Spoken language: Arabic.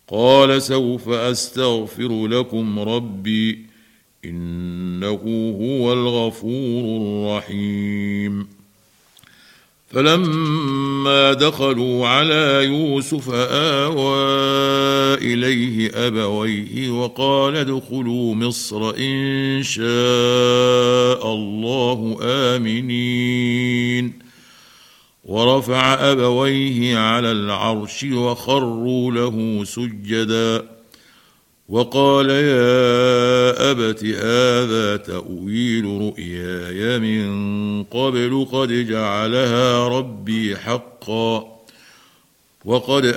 قال سوف أستغفر لكم ربي إنه هو الغفور الرحيم. فلما دخلوا على يوسف آوى إليه أبويه وقال ادخلوا مصر إن شاء الله آمنين. ورفع أبويه على العرش وخروا له سجدا وقال يا أبت هذا تأويل رؤياي من قبل قد جعلها ربي حقا وقد